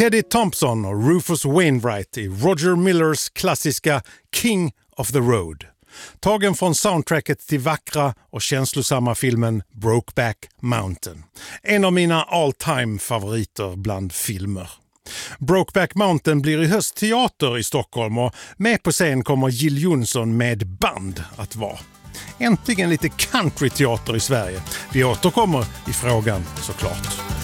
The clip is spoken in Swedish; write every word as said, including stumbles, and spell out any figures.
Teddy Thompson och Rufus Wainwright i Roger Millers klassiska King of the Road. Tagen från soundtracket till vackra och känslosamma filmen Brokeback Mountain. En av mina all-time favoriter bland filmer. Brokeback Mountain blir i höst teater i Stockholm och med på scen kommer Jill Johnson med band att vara. Äntligen lite countryteater i Sverige. Vi återkommer i frågan såklart.